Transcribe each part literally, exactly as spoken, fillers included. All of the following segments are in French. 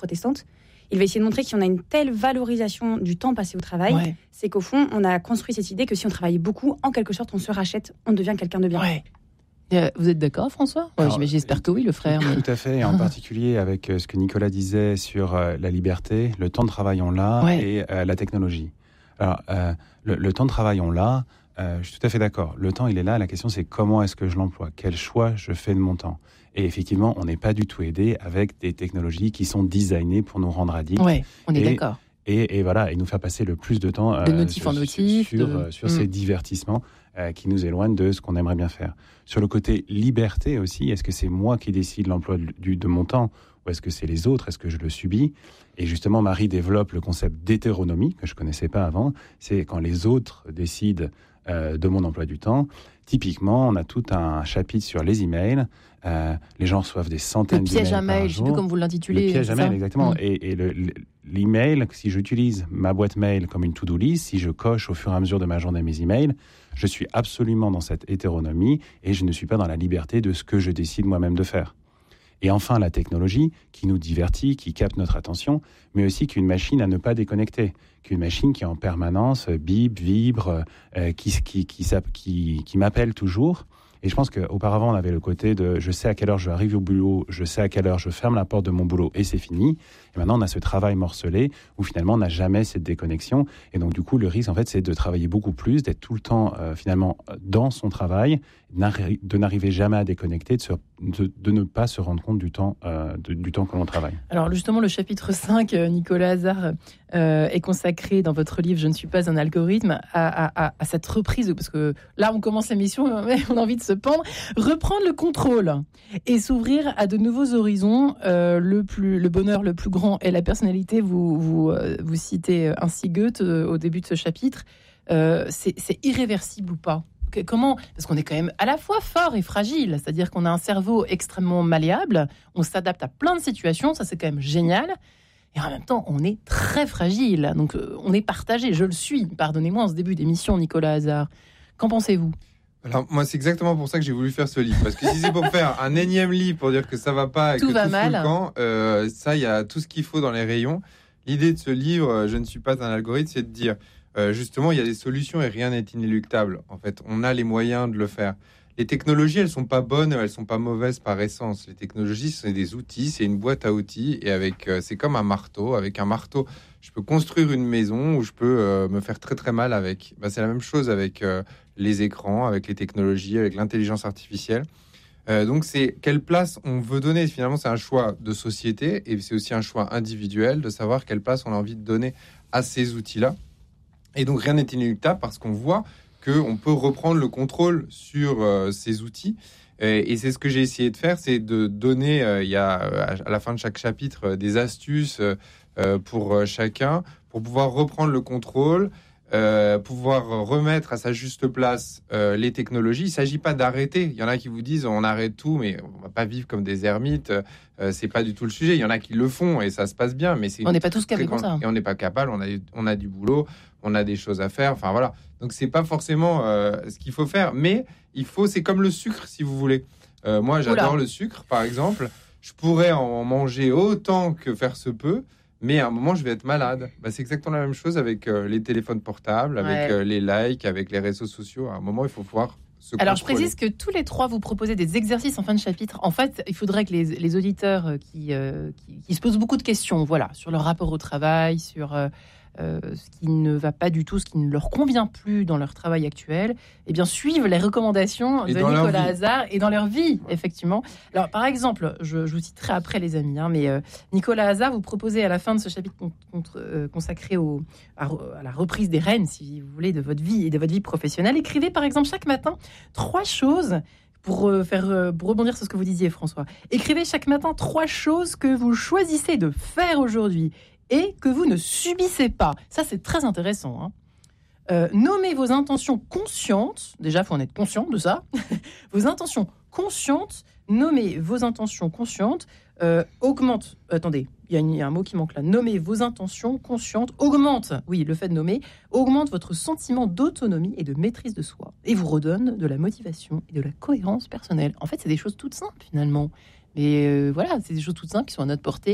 protestante. Il va essayer de montrer qu'on a une telle valorisation du temps passé au travail, ouais. c'est qu'au fond, on a construit cette idée que si on travaille beaucoup, en quelque sorte, on se rachète, on devient quelqu'un de bien. Ouais. Vous êtes d'accord, François ? Alors, ouais, j'espère que oui, le frère. Mais... Tout à fait, et en particulier avec ce que Nicolas disait sur la liberté, le temps de travail, on l'a, ouais. et euh, la technologie. Alors, euh, le, le temps de travail, on l'a, euh, je suis tout à fait d'accord. Le temps, il est là, la question, c'est comment est-ce que je l'emploie ? Quel choix je fais de mon temps ? Et effectivement, on n'est pas du tout aidé avec des technologies qui sont designées pour nous rendre addicts. Oui, on est et, d'accord. Et, et voilà, et nous faire passer le plus de temps euh, de notif sur, en notif, sur, de... sur, sur mmh. ces divertissements euh, qui nous éloignent de ce qu'on aimerait bien faire. Sur le côté liberté aussi, est-ce que c'est moi qui décide l'emploi de, du, de mon temps ou est-ce que c'est les autres ? Est-ce que je le subis ? Et justement, Marie développe le concept d'hétéronomie que je ne connaissais pas avant. C'est quand les autres décident euh, de mon emploi du temps. Typiquement, on a tout un chapitre sur les emails. Euh, les gens reçoivent des centaines d'emails par jour. Le piège à mail, je ne sais plus comment vous l'intitulez. Le piège à mail, exactement. Mmh. Et, et le, l'email, si j'utilise ma boîte mail comme une to-do list, si je coche au fur et à mesure de ma journée mes emails, je suis absolument dans cette hétéronomie et je ne suis pas dans la liberté de ce que je décide moi-même de faire. Et enfin, la technologie qui nous divertit, qui capte notre attention, mais aussi qu'une machine à ne pas déconnecter, qu'une machine qui en permanence bip, vibre, euh, qui, qui, qui, qui, qui, qui m'appelle toujours. Et je pense qu'auparavant, on avait le côté de je sais à quelle heure je arrive au boulot, je sais à quelle heure je ferme la porte de mon boulot et c'est fini. Et maintenant, on a ce travail morcelé où finalement, on n'a jamais cette déconnexion. Et donc, du coup, le risque, en fait, c'est de travailler beaucoup plus, d'être tout le temps, euh, finalement, dans son travail, de n'arriver jamais à déconnecter, de, se, de, de ne pas se rendre compte du temps, euh, de, du temps que l'on travaille. Alors, justement, le chapitre cinq, Nicolas Hazard, euh, est consacré dans votre livre « Je ne suis pas un algorithme » à, à, à cette reprise, parce que là, on commence l'émission, on a envie de se pendre, reprendre le contrôle et s'ouvrir à de nouveaux horizons. Euh, le, plus, le bonheur le plus grand est la personnalité. Vous, vous, euh, vous citez ainsi Goethe euh, au début de ce chapitre. Euh, c'est, c'est irréversible ou pas ? Comment ? Parce qu'on est quand même à la fois fort et fragile, c'est-à-dire qu'on a un cerveau extrêmement malléable, on s'adapte à plein de situations, ça c'est quand même génial, et en même temps on est très fragile, donc euh, on est partagé, je le suis, pardonnez-moi en ce début d'émission, Nicolas Hazard. Qu'en pensez-vous ? Alors moi c'est exactement pour ça que j'ai voulu faire ce livre, parce que si c'est pour faire un énième livre pour dire que ça va pas et tout que va tout mal, fout le camp, euh, ça il y a tout ce qu'il faut dans les rayons. L'idée de ce livre, je ne suis pas un algorithme, c'est de dire euh, justement il y a des solutions et rien n'est inéluctable. En fait, on a les moyens de le faire. Les technologies, elles sont pas bonnes, elles sont pas mauvaises par essence. Les technologies, c'est des outils, c'est une boîte à outils et avec, euh, c'est comme un marteau. Avec un marteau, je peux construire une maison ou je peux euh, me faire très très mal avec. Ben, c'est la même chose avec euh, les écrans, avec les technologies, avec l'intelligence artificielle. Euh, donc c'est quelle place on veut donner. Finalement, c'est un choix de société et c'est aussi un choix individuel de savoir quelle place on a envie de donner à ces outils-là. Et donc rien n'est inéluctable parce qu'on voit qu'on peut reprendre le contrôle sur euh, ces outils. Et, et c'est ce que j'ai essayé de faire, c'est de donner, euh, il y a à la fin de chaque chapitre, euh, des astuces euh, pour euh, chacun, pour pouvoir reprendre le contrôle, euh, pouvoir remettre à sa juste place euh, les technologies. Il ne s'agit pas d'arrêter. Il y en a qui vous disent on arrête tout, mais on ne va pas vivre comme des ermites. Euh, c'est pas du tout le sujet. Il y en a qui le font et ça se passe bien, mais c'est on n'est pas tous capables comme ça. Et on n'est pas capable. On a, on a du boulot, on a des choses à faire. Enfin voilà. Donc c'est pas forcément euh, ce qu'il faut faire, mais il faut. C'est comme le sucre, si vous voulez. Euh, moi, j'adore Oula. le sucre, par exemple. Je pourrais en manger autant que faire se peut. Mais à un moment, je vais être malade. Bah, c'est exactement la même chose avec euh, les téléphones portables, avec ouais. euh, les likes, avec les réseaux sociaux. À un moment, il faut pouvoir se Alors, contrôler. Je précise que tous les trois, vous proposez des exercices en fin de chapitre. En fait, il faudrait que les, les auditeurs qui, euh, qui, qui se posent beaucoup de questions, voilà, sur leur rapport au travail, sur euh, euh, ce qui ne va pas du tout, ce qui ne leur convient plus dans leur travail actuel, eh bien, suivent les recommandations et de Nicolas Hazard et dans leur vie, ouais. effectivement. Alors, par exemple, je, je vous citerai après, les amis, hein, mais euh, Nicolas Hazard, vous proposez à la fin de ce chapitre con, contre, euh, consacré au, à, à la reprise des rênes, si vous voulez, de votre vie et de votre vie professionnelle, écrivez, par exemple, chaque matin, trois choses pour, euh, faire, euh, pour rebondir sur ce que vous disiez, François. Écrivez chaque matin trois choses que vous choisissez de faire aujourd'hui et que vous ne subissez pas. Ça, c'est très intéressant. Hein. Euh, nommez vos intentions conscientes. Déjà, il faut en être conscient de ça. Vos intentions conscientes. Nommez vos intentions conscientes. Euh, augmente. Attendez, il y, y a un mot qui manque là. Nommez vos intentions conscientes. Augmente. Oui, le fait de nommer augmente votre sentiment d'autonomie et de maîtrise de soi et vous redonne de la motivation et de la cohérence personnelle. En fait, c'est des choses toutes simples finalement. Mais euh, voilà, c'est des choses toutes simples qui sont à notre portée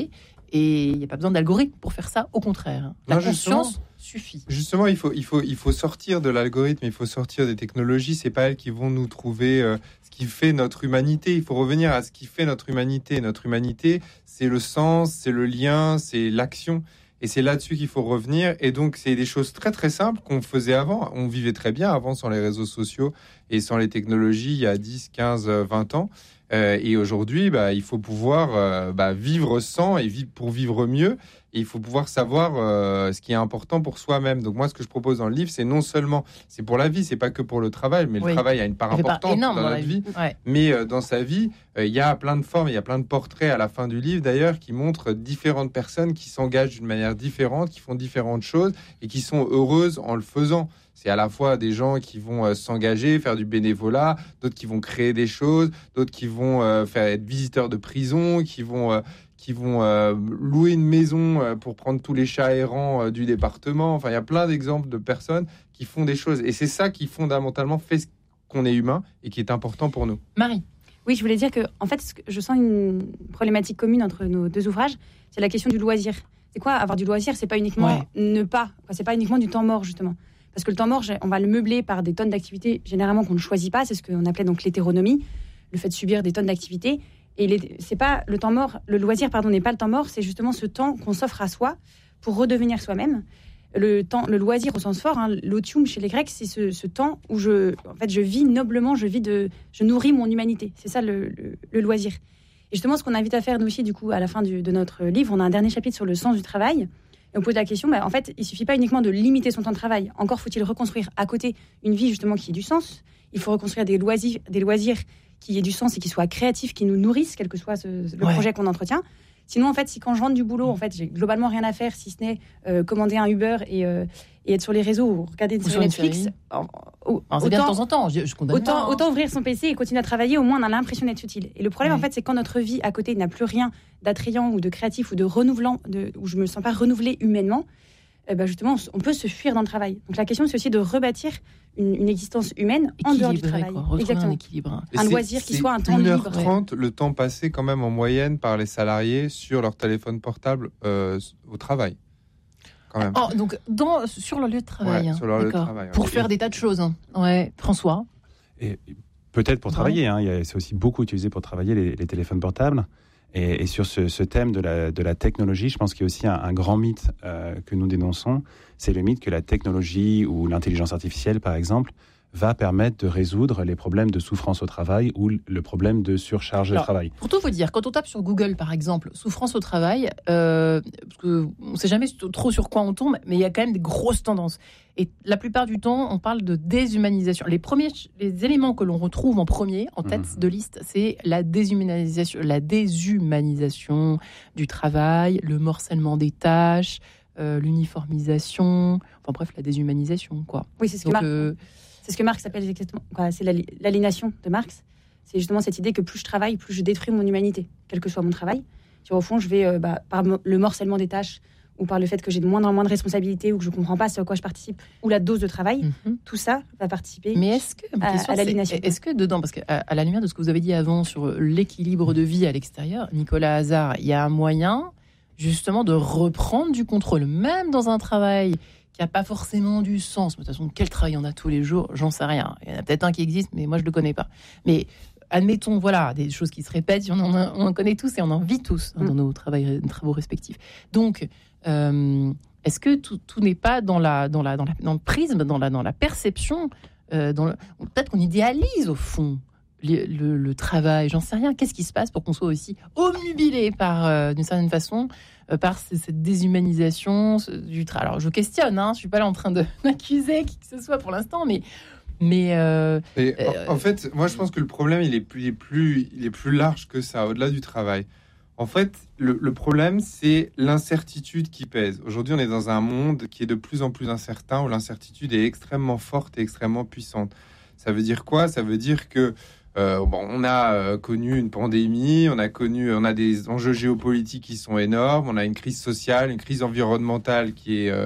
Et il n'y a pas besoin d'algorithme pour faire ça, au contraire. La non, conscience suffit. Justement, il faut, il, faut, il faut sortir de l'algorithme, il faut sortir des technologies. Ce n'est pas elles qui vont nous trouver euh, ce qui fait notre humanité. Il faut revenir à ce qui fait notre humanité. Notre humanité, c'est le sens, c'est le lien, c'est l'action. Et c'est là-dessus qu'il faut revenir. Et donc, c'est des choses très, très simples qu'on faisait avant. On vivait très bien avant sans les réseaux sociaux et sans les technologies il y a dix, quinze, vingt ans. Euh, et aujourd'hui, bah, il faut pouvoir euh, bah, vivre sans et vivre pour vivre mieux. Et il faut pouvoir savoir euh, ce qui est important pour soi-même. Donc moi, ce que je propose dans le livre, c'est non seulement c'est pour la vie, c'est pas que pour le travail, mais oui. le travail a une part importante dans, dans notre vie. vie. Ouais. Mais euh, dans sa vie, euh, il y a plein de formes, il y a plein de portraits à la fin du livre d'ailleurs qui montrent différentes personnes qui s'engagent d'une manière différente, qui font différentes choses et qui sont heureuses en le faisant. C'est à la fois des gens qui vont euh, s'engager, faire du bénévolat, d'autres qui vont créer des choses, d'autres qui vont euh, faire être visiteurs de prison, qui vont euh, qui vont euh, louer une maison euh, pour prendre tous les chats errants euh, du département. Enfin, il y a plein d'exemples de personnes qui font des choses. Et c'est ça qui fondamentalement fait qu'on est humain et qui est important pour nous. Marie. Oui, je voulais dire que en fait, je sens une problématique commune entre nos deux ouvrages. C'est la question du loisir. C'est quoi avoir du loisir ? C'est pas uniquement ouais. ne pas. C'est pas uniquement du temps mort justement. Parce que le temps mort, on va le meubler par des tonnes d'activités, généralement qu'on ne choisit pas. C'est ce qu'on appelait donc l'hétéronomie, le fait de subir des tonnes d'activités. Et les, c'est pas le temps mort, le loisir, pardon, n'est pas le temps mort. C'est justement ce temps qu'on s'offre à soi pour redevenir soi-même. Le temps, le loisir au sens fort, hein, l'otium chez les Grecs, c'est ce, ce temps où je, en fait, je vis noblement, je vis de, je nourris mon humanité. C'est ça le, le, le loisir. Et justement, ce qu'on invite à faire nous aussi, du coup, à la fin du, de notre livre, on a un dernier chapitre sur le sens du travail. Et on pose la question, bah, en fait, il ne suffit pas uniquement de limiter son temps de travail. Encore faut-il reconstruire à côté une vie justement qui ait du sens. Il faut reconstruire des loisirs, des loisirs qui aient du sens et qui soient créatifs, qui nous nourrissent, quel que soit ce, le ouais. projet qu'on entretient. Sinon, en fait, si quand je rentre du boulot, en fait, j'ai globalement rien à faire, si ce n'est euh, commander un Uber et, euh, et être sur les réseaux ou regarder une série Netflix. Série. En, en, en, autant, bien de temps en temps, je, je condamne autant, pas, hein. autant ouvrir son P C et continuer à travailler, au moins on a l'impression d'être utile. Et le problème, ouais. en fait, c'est quand notre vie à côté n'a plus rien d'attrayant ou de créatif ou de renouvelant, de, où je me sens pas renouvelée humainement, eh ben justement, on peut se fuir dans le travail. Donc la question, c'est aussi de rebâtir une, une existence humaine en dehors du travail. Exactement. Un équilibre. Un loisir qui soit un temps libre. une heure trente, le temps passé quand même en moyenne par les salariés sur leur téléphone portable euh, au travail. Quand même. Oh, donc dans, sur leur lieu de travail. Ouais, hein. sur leur lieu de travail. Pour ouais. faire des tas de choses. Hein. Ouais. François. Et peut-être pour travailler. Hein, il y a, c'est aussi beaucoup utilisé pour travailler les, les téléphones portables. Et, et sur ce, ce thème de la, de la technologie, je pense qu'il y a aussi un, un grand mythe euh, que nous dénonçons. C'est le mythe que la technologie ou l'intelligence artificielle, par exemple, va permettre de résoudre les problèmes de souffrance au travail ou le problème de surcharge Alors, de travail. Pour tout vous dire, quand on tape sur Google, par exemple, souffrance au travail, euh, parce que on ne sait jamais trop sur quoi on tombe, mais il y a quand même des grosses tendances. Et la plupart du temps, on parle de déshumanisation. Les premiers, les éléments que l'on retrouve en premier, en tête mmh. de liste, c'est la déshumanisation, la déshumanisation du travail, le morcellement des tâches, euh, l'uniformisation, enfin bref, la déshumanisation, quoi. Oui, c'est ce que Donc, Marx, euh, c'est ce que Marx appelle exactement. Quoi, c'est l'aliénation de Marx. C'est justement cette idée que plus je travaille, plus je détruis mon humanité, quel que soit mon travail. Au fond, je vais, euh, bah, par le morcellement des tâches, ou par le fait que j'ai de moins en moins de responsabilités, ou que je ne comprends pas ce à quoi je participe, ou la dose de travail, mm-hmm. tout ça va participer Mais est-ce que, à, question, à l'aliénation. Est-ce que dedans, parce qu'à à la lumière de ce que vous avez dit avant sur l'équilibre de vie à l'extérieur, Nicolas Hazard, il y a un moyen justement de reprendre du contrôle, même dans un travail qui n'a pas forcément du sens. De toute façon, quel travail on a tous les jours, j'en sais rien. Il y en a peut-être un qui existe, mais moi je ne le connais pas. Mais admettons, voilà, des choses qui se répètent, on en, a, on en connaît tous et on en vit tous hein, dans nos travaux, travaux respectifs. Donc, euh, est-ce que tout, tout n'est pas dans, la, dans, la, dans, la, dans le prisme, dans la, dans la perception euh, dans le, peut-être qu'on idéalise au fond le, le, le travail, j'en sais rien. Qu'est-ce qui se passe pour qu'on soit aussi obnubilé par, euh, d'une certaine façon, euh, par cette déshumanisation du travail. Alors, je questionne, hein, je ne suis pas là en train de, d'accuser qui que ce soit pour l'instant, mais... Mais euh, Et en, en fait, moi, je pense que le problème, il est plus, il est plus, il est plus large que ça, au-delà du travail. En fait, le, le problème, c'est l'incertitude qui pèse. Aujourd'hui, on est dans un monde qui est de plus en plus incertain, où l'incertitude est extrêmement forte et extrêmement puissante. Ça veut dire quoi ? Ça veut dire que euh, bon, on a euh, connu une pandémie, on a connu, on a des enjeux géopolitiques qui sont énormes, on a une crise sociale, une crise environnementale qui est euh,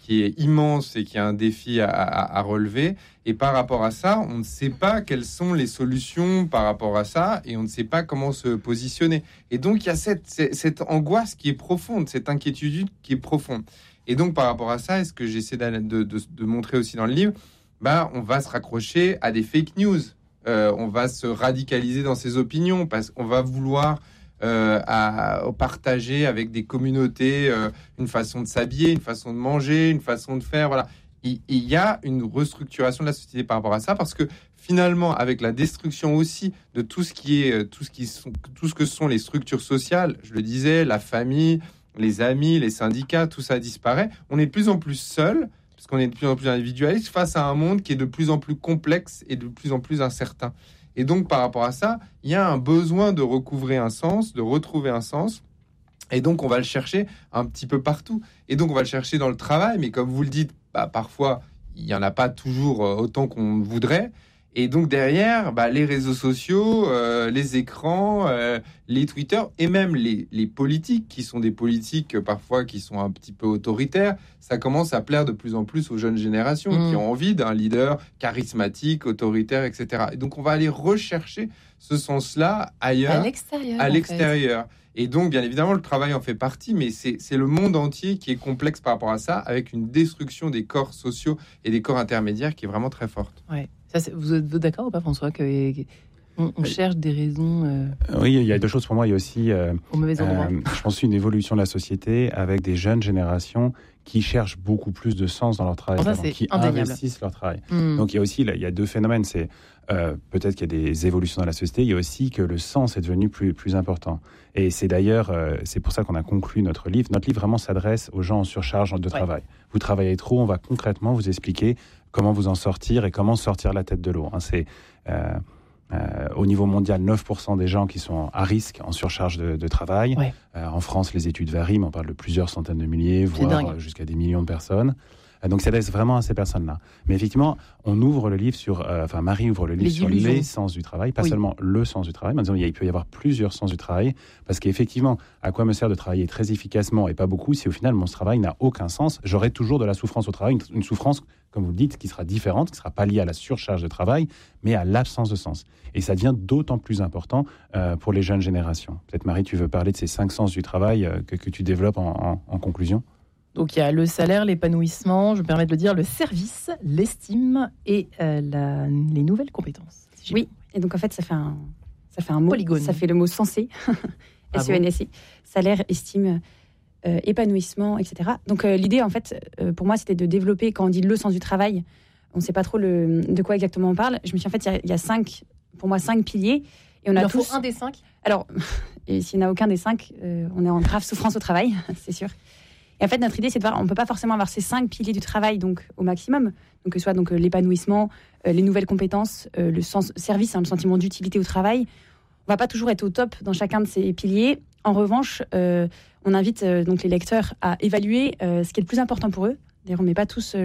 qui est immense et qui est un défi à, à, à relever. Et par rapport à ça, on ne sait pas quelles sont les solutions par rapport à ça et on ne sait pas comment se positionner. Et donc, il y a cette, cette angoisse qui est profonde, cette inquiétude qui est profonde. Et donc, par rapport à ça, est-ce que j'essaie de, de, de, de montrer aussi dans le livre, bah, on va se raccrocher à des fake news. Euh, on va se radicaliser dans ses opinions parce qu'on va vouloir euh, à, à partager avec des communautés euh, une façon de s'habiller, une façon de manger, une façon de faire. Voilà. Il, il y a une restructuration de la société par rapport à ça parce que finalement, avec la destruction aussi de tout ce qui est, tout ce qui sont, tout ce que sont les structures sociales, je le disais, la famille, les amis, les syndicats, tout ça disparaît. On est de plus en plus seul, parce qu'on est de plus en plus individualiste, face à un monde qui est de plus en plus complexe et de plus en plus incertain. Et donc, par rapport à ça, il y a un besoin de recouvrer un sens, de retrouver un sens. Et donc, on va le chercher un petit peu partout. Et donc, on va le chercher dans le travail. Mais comme vous le dites, bah, parfois, il n'y en a pas toujours autant qu'on voudrait. Et donc derrière, bah, les réseaux sociaux, euh, les écrans, euh, les Twitter et même les, les politiques, qui sont des politiques euh, parfois qui sont un petit peu autoritaires, ça commence à plaire de plus en plus aux jeunes générations mmh. qui ont envie d'un leader charismatique, autoritaire, et cetera. Et donc on va aller rechercher ce sens-là ailleurs, à l'extérieur. À l'extérieur. En fait. Et donc, bien évidemment, le travail en fait partie, mais c'est, c'est le monde entier qui est complexe par rapport à ça, avec une destruction des corps sociaux et des corps intermédiaires qui est vraiment très forte. Ouais. Ça, c'est, vous êtes d'accord ou pas, François, que on, on cherche des raisons euh... Oui, il y a deux choses pour moi. Il y a aussi, euh, au mauvais endroit. Euh, je pense, une évolution de la société avec des jeunes générations qui cherchent beaucoup plus de sens dans leur travail, ça, c'est qui indéniable. investissent leur travail. Mmh. Donc, il y a aussi là, il y a deux phénomènes. C'est euh, peut-être qu'il y a des évolutions dans la société. Il y a aussi que le sens est devenu plus, plus important. Et c'est d'ailleurs, euh, c'est pour ça qu'on a conclu notre livre. Notre livre vraiment s'adresse aux gens en surcharge de travail. Ouais. Vous travaillez trop, on va concrètement vous expliquer comment vous en sortir et comment sortir la tête de l'eau. Hein, c'est euh, euh, au niveau mondial, neuf pour cent des gens qui sont à risque en surcharge de, de travail. Ouais. Euh, en France, les études varient, mais on parle de plusieurs centaines de milliers, c'est voire dingue. Jusqu'à des millions de personnes. Euh, donc, ça laisse vraiment à ces personnes-là. Mais effectivement, on ouvre le livre sur... Euh, enfin, Marie ouvre le livre les sur illusions. Les sens du travail, pas oui. seulement le sens du travail, mais en disant il peut y avoir plusieurs sens du travail, parce qu'effectivement, à quoi me sert de travailler très efficacement et pas beaucoup si au final, mon travail n'a aucun sens? J'aurai toujours de la souffrance au travail, une, une souffrance, comme vous le dites, qui sera différente, qui ne sera pas liée à la surcharge de travail, mais à l'absence de sens. Et ça devient d'autant plus important euh, pour les jeunes générations. Peut-être, Marie, tu veux parler de ces cinq sens du travail euh, que, que tu développes en, en, en conclusion? Donc, il y a le salaire, l'épanouissement, je me permets de le dire, le service, l'estime et euh, la, les nouvelles compétences. Si oui, et donc en fait, ça fait un, ça fait un mot. Polygone. Ça fait le mot sensé, S E N S E, salaire, estime, euh, épanouissement, et cetera. Donc, euh, l'idée, en fait, euh, pour moi, c'était de développer, quand on dit le sens du travail, on ne sait pas trop le, de quoi exactement on parle. Je me suis en fait, il y, y a cinq, pour moi, cinq piliers. Et on il a en tous... faut un des cinq. Alors, et s'il n'y en a aucun des cinq, euh, on est en grave souffrance au travail, c'est sûr. Et en fait, notre idée, c'est de voir, on ne peut pas forcément avoir ces cinq piliers du travail donc, au maximum, donc que ce soit donc, euh, l'épanouissement, euh, les nouvelles compétences, euh, le sens, service, hein, le sentiment d'utilité au travail. On ne va pas toujours être au top dans chacun de ces piliers. En revanche, euh, on invite euh, donc, les lecteurs à évaluer euh, ce qui est le plus important pour eux. D'ailleurs, on n'a pas,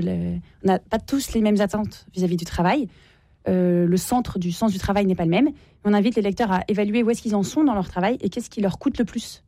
euh, pas tous les mêmes attentes vis-à-vis du travail. Euh, le centre du sens du travail n'est pas le même. On invite les lecteurs à évaluer où est-ce qu'ils en sont dans leur travail et qu'est-ce qui leur coûte le plus.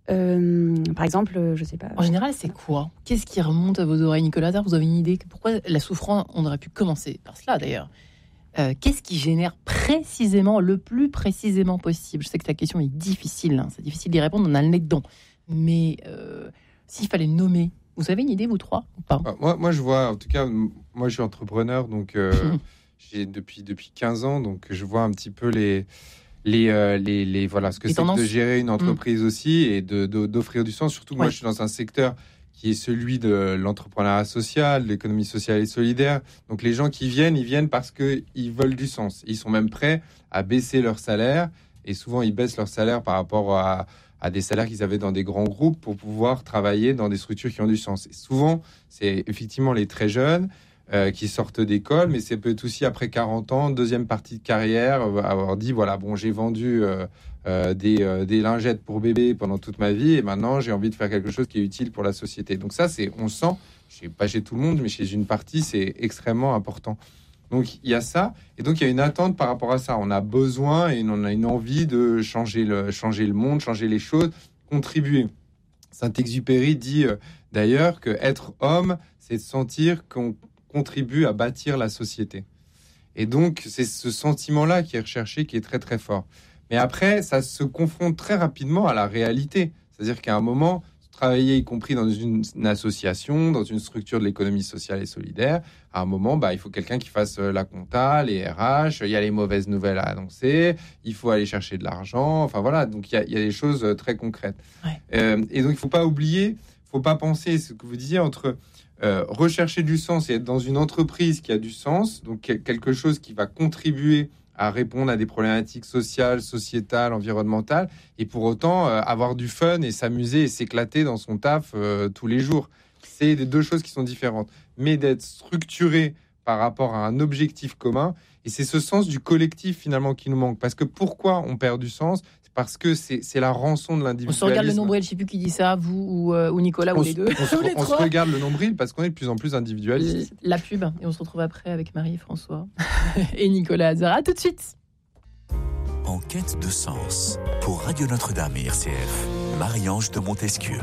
Euh, par exemple, je sais pas. En général, c'est quoi? Qu'est-ce qui remonte à vos oreilles, Nicolas? Vous avez une idée? Pourquoi la souffrance? On aurait pu commencer par cela, d'ailleurs. Euh, qu'est-ce qui génère précisément, le plus précisément possible? Je sais que la question est difficile. Hein, c'est difficile d'y répondre. On a le nez dedans. Mais euh, s'il fallait nommer, vous avez une idée, vous trois, ou pas? ah, moi, moi, je vois. En tout cas, moi, je suis entrepreneur, donc euh, j'ai depuis depuis quinze ans, donc je vois un petit peu les. Les, euh, les, les, voilà, ce que les c'est que de gérer une entreprise mmh. aussi et de, de, d'offrir du sens. Surtout, ouais. moi, je suis dans un secteur qui est celui de l'entrepreneuriat social, de l'économie sociale et solidaire. Donc, les gens qui viennent, ils viennent parce qu'ils veulent du sens. Ils sont même prêts à baisser leur salaire. Et souvent, ils baissent leur salaire par rapport à, à des salaires qu'ils avaient dans des grands groupes pour pouvoir travailler dans des structures qui ont du sens. Et souvent, c'est effectivement les très jeunes Euh, qui sortent d'école, mais c'est peut-être aussi après quarante ans, deuxième partie de carrière, euh, avoir dit, voilà, bon, j'ai vendu euh, euh, des, euh, des lingettes pour bébé pendant toute ma vie, et maintenant, j'ai envie de faire quelque chose qui est utile pour la société. Donc ça, c'est, on sent, je sais pas chez tout le monde, mais chez une partie, c'est extrêmement important. Donc, il y a ça, et donc, il y a une attente par rapport à ça. On a besoin, et on a une envie de changer le, changer le monde, changer les choses, contribuer. Saint-Exupéry dit euh, d'ailleurs que être homme, c'est de sentir qu'on contribue à bâtir la société. Et donc, c'est ce sentiment-là qui est recherché, qui est très très fort. Mais après, ça se confronte très rapidement à la réalité. C'est-à-dire qu'à un moment, travailler, y compris dans une, une association, dans une structure de l'économie sociale et solidaire, à un moment, bah, il faut quelqu'un qui fasse la compta, les R H, il y a les mauvaises nouvelles à annoncer, il faut aller chercher de l'argent, enfin voilà, donc il y a, il y a des choses très concrètes. Ouais. Euh, et donc, il ne faut pas oublier, il ne faut pas penser, ce que vous disiez, entre euh, rechercher du sens et être dans une entreprise qui a du sens, donc quelque chose qui va contribuer à répondre à des problématiques sociales, sociétales, environnementales, et pour autant euh, avoir du fun et s'amuser et s'éclater dans son taf euh, tous les jours. C'est des deux choses qui sont différentes. Mais d'être structuré par rapport à un objectif commun, et c'est ce sens du collectif finalement qui nous manque. Parce que pourquoi on perd du sens ? C'est parce que c'est, c'est la rançon de l'individualisme. On se regarde le nombril, je ne sais plus qui dit ça, vous ou, euh, ou Nicolas, on ou les deux. On, se, on se regarde le nombril parce qu'on est de plus en plus individualiste. La pub, et on se retrouve après avec Marie et François et Nicolas Hazara. À tout de suite. En quête de sens, pour Radio Notre-Dame et R C F, Marie-Ange de Montesquieu.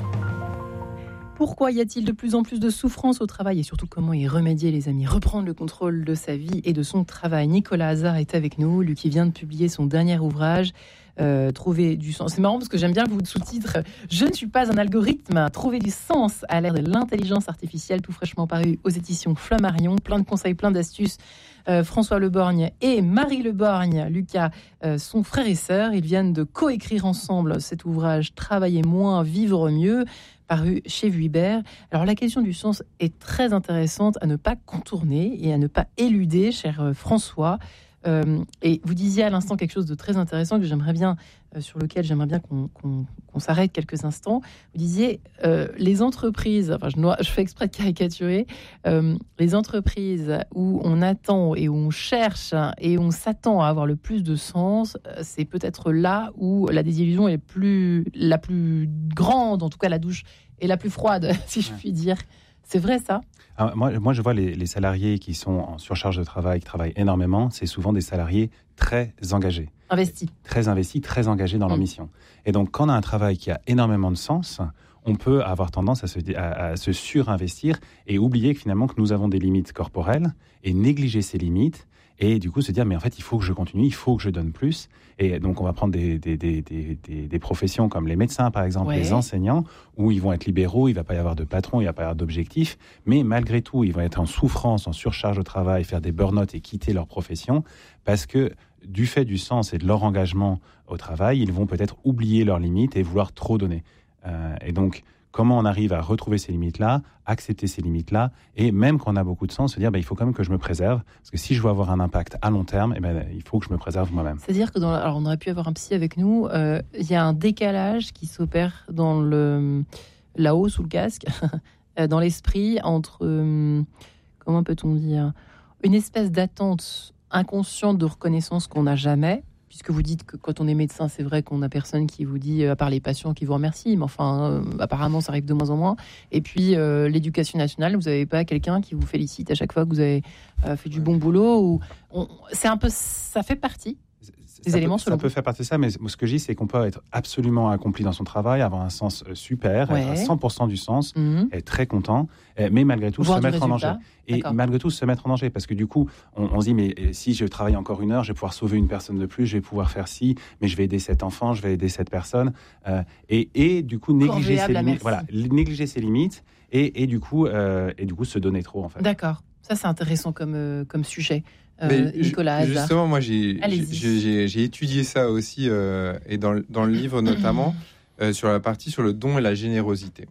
Pourquoi y a-t-il de plus en plus de souffrance au travail et surtout comment y remédier, les amis, reprendre le contrôle de sa vie et de son travail. Nicolas Hazara est avec nous, lui qui vient de publier son dernier ouvrage, euh, Trouver du sens. C'est marrant parce que j'aime bien le sous-titre « Je ne suis pas un algorithme, trouver du sens à l'ère de l'intelligence artificielle », tout fraîchement paru aux éditions Flammarion. Plein de conseils, plein d'astuces. Euh, François Leborgne et Marie Leborgne, Lucas, euh, sont frères et sœurs. Ils viennent de coécrire ensemble cet ouvrage « Travailler moins, vivre mieux », paru chez Vuibert. Alors la question du sens est très intéressante à ne pas contourner et à ne pas éluder, cher François. Euh, et vous disiez à l'instant quelque chose de très intéressant que j'aimerais bien, euh, sur lequel j'aimerais bien qu'on, qu'on, qu'on s'arrête quelques instants. Vous disiez euh, les entreprises, enfin je, dois, je fais exprès de caricaturer, euh, les entreprises où on attend et où on cherche et où on s'attend à avoir le plus de sens, c'est peut-être là où la désillusion est plus, la plus grande, en tout cas la douche est la plus froide, si je puis dire. C'est vrai ça ? Alors, moi, moi, je vois les, les salariés qui sont en surcharge de travail, qui travaillent énormément, c'est souvent des salariés très engagés. Investis. Très investis, très engagés dans mmh. leur mission. Et donc, quand on a un travail qui a énormément de sens, on peut avoir tendance à se, à, à se surinvestir et oublier que finalement que nous avons des limites corporelles et négliger ces limites. Et du coup, se dire, mais en fait, il faut que je continue, il faut que je donne plus. Et donc, on va prendre des, des, des, des, des, des professions comme les médecins, par exemple, ouais. les enseignants, où ils vont être libéraux, il ne va pas y avoir de patron, il ne va pas y avoir d'objectif. Mais malgré tout, ils vont être en souffrance, en surcharge au travail, faire des burn-out et quitter leur profession. Parce que du fait du sens et de leur engagement au travail, ils vont peut-être oublier leurs limites et vouloir trop donner. Euh, et donc, comment on arrive à retrouver ces limites-là, accepter ces limites-là, et même quand on a beaucoup de sens, se dire bah, il faut quand même que je me préserve, parce que si je veux avoir un impact à long terme, eh ben, il faut que je me préserve moi-même. C'est-à-dire que, dans, alors on aurait pu avoir un psy avec nous, euh, il y a un décalage qui s'opère dans le, là-haut, sous le casque, dans l'esprit, entre, euh, comment peut-on dire, une espèce d'attente inconsciente de reconnaissance qu'on n'a jamais, puisque vous dites que quand on est médecin, c'est vrai qu'on n'a personne qui vous dit, à part les patients qui vous remercient, mais enfin, euh, apparemment, ça arrive de moins en moins. Et puis, euh, l'éducation nationale, vous n'avez pas quelqu'un qui vous félicite à chaque fois que vous avez euh, fait du bon boulot. Ou on, c'est un peu, ça fait partie des ça éléments. Peut, ça peut faire partie de ça, mais ce que je dis, c'est qu'on peut être absolument accompli dans son travail, avoir un sens super, ouais. à cent pour cent du sens, mm-hmm. être très content, mais malgré tout Voir se mettre résultat. en danger. Et D'accord. malgré tout se mettre en danger, parce que du coup, on, on se dit, mais si je travaille encore une heure, je vais pouvoir sauver une personne de plus, je vais pouvoir faire ci, mais je vais aider cet enfant, je vais aider cette personne, euh, et, et du coup négliger ses limites, voilà, négliger ses limites, et, et du coup, euh, et du coup se donner trop en fait. D'accord, ça c'est intéressant comme euh, comme sujet. Euh, Nicolas Hazara. Justement, moi j'ai, j'ai, j'ai, j'ai étudié ça aussi, euh, et dans, dans le livre notamment, euh, sur la partie sur le don et la générosité.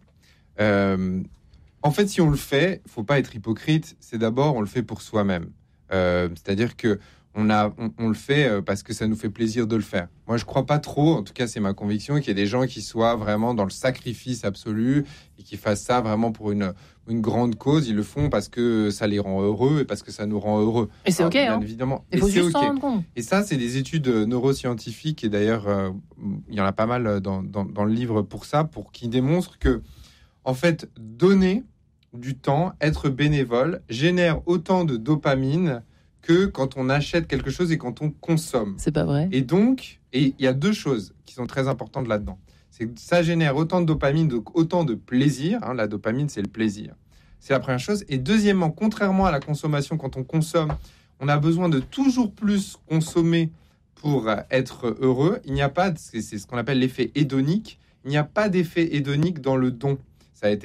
Euh, en fait, si on le fait, il ne faut pas être hypocrite, c'est d'abord on le fait pour soi-même. Euh, c'est-à-dire que on, a, on, on le fait parce que ça nous fait plaisir de le faire. Moi, je ne crois pas trop, en tout cas c'est ma conviction, qu'il y ait des gens qui soient vraiment dans le sacrifice absolu et qui fassent ça vraiment pour une, une grande cause. Ils le font parce que ça les rend heureux et parce que ça nous rend heureux. Et c'est Alors, OK, bien hein. évidemment. Il faut et juste c'est s'en OK. rendre compte. Et ça, c'est des études neuroscientifiques, et d'ailleurs, euh, il y en a pas mal dans, dans, dans le livre pour ça, pour qui démontrent que, en fait, donner du temps, être bénévole, génère autant de dopamine que quand on achète quelque chose et quand on consomme. C'est pas vrai. Et donc, et il y a deux choses qui sont très importantes là-dedans. C'est que ça génère autant de dopamine, donc autant de plaisir. Hein, la dopamine, c'est le plaisir. C'est la première chose. Et deuxièmement, contrairement à la consommation, quand on consomme, on a besoin de toujours plus consommer pour être heureux. Il n'y a pas, c'est ce qu'on appelle l'effet hédonique. Il n'y a pas d'effet hédonique dans le don. Ça a été